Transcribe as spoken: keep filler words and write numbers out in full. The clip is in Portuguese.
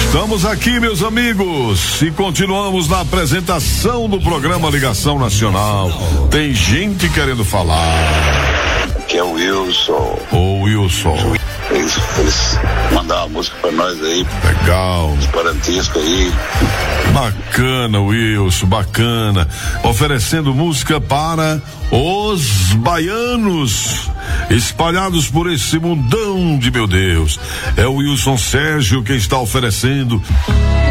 Estamos aqui, meus amigos, e continuamos na apresentação do programa Ligação Nacional. Tem gente querendo falar. Que é o Wilson. Ô, Wilson. Eles, eles mandaram uma música pra nós aí. Legal. Os parentiscos aí. Bacana, Wilson, bacana. Oferecendo música para os baianos espalhados por esse mundão de meu Deus. É o Wilson Sérgio quem está oferecendo.